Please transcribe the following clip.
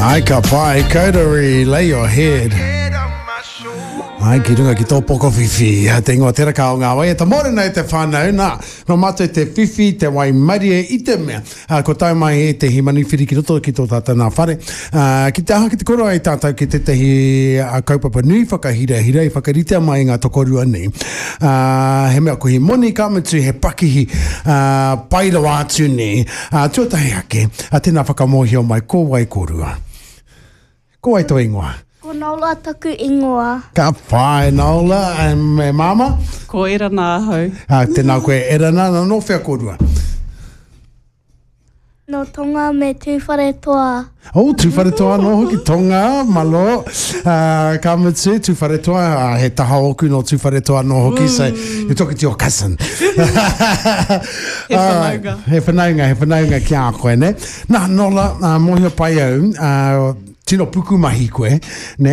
Ai ka pai, kaurari, lay your head. Ai, ki runga ki tō poko whiwhi. Te ingoa tera ka o ngā wai. E ta mōre nei te whānau. Nā, no mātou te whiwhi, te wai marie i te mea. Ko tau mai e te himani whiri ki roto ki tō tātou nā whare. Ki te aha ki te koro ai tātou ki te tehi kaupapa nui whakahira hira i whakaritea mai ngā tokorua nei. He mea ko hi moni ka mutu he pakihi pailo atu nei. Tuatahi ake, tēnā whakamohio mai ko wai korua. Ko wai tō ingoa. Ko Naula taku ingoa. Ka whae Naula, me mama? Ko Erana ahau. Tēnā koe Erana, no whea korua. No Tonga me Tūwhare Toa. Tūwhare Toa, no hoki Tonga, malo. Ka mutu, Tūwhare Toa, he taha oku no Tūwhare Toa, no hoki, so you're talking to your cousin. He whanaunga. He whanaunga ki a koe, ne? Nā, Nola, mohio pai au, tino puku mahi koe, ne?